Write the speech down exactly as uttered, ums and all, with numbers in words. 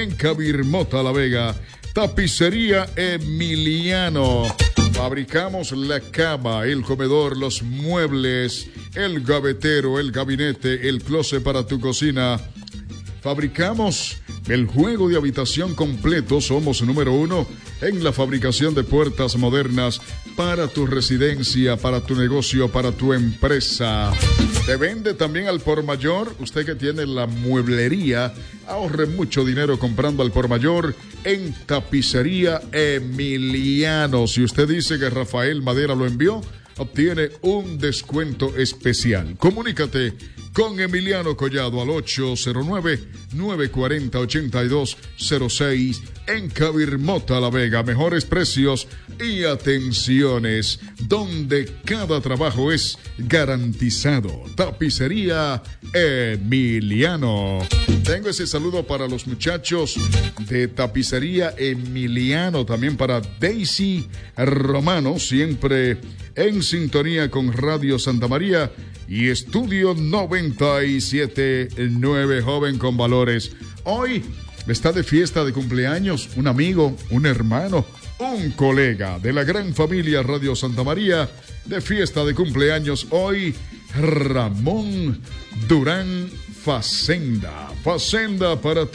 en Cabirmota, La Vega. Tapicería Emiliano. Fabricamos la cama, el comedor, los muebles, el gavetero, el gabinete, el closet para tu cocina. Fabricamos el juego de habitación completo. Somos número uno en la fabricación de puertas modernas para tu residencia, para tu negocio, para tu empresa. Te vende también al por mayor. Usted que tiene la mueblería, ahorre mucho dinero comprando al por mayor en Tapicería Emiliano. Si usted dice que Rafael Madera lo envió, obtiene un descuento especial. Comunícate con Emiliano Collado al ocho cero nueve, nueve cuatro cero, ocho dos cero seis en Cabirmota, La Vega. Mejores precios y atenciones, donde cada trabajo es garantizado. Tapicería Emiliano. Tengo ese saludo para los muchachos de Tapicería Emiliano, también para Daisy Romano, siempre en sintonía con Radio Santa María y Estudio noventa y siete punto nueve, joven con valores. Hoy está de fiesta de cumpleaños un amigo, un hermano, un colega de la gran familia Radio Santa María. De fiesta de cumpleaños hoy, Ramón Durán Facenda. Facenda para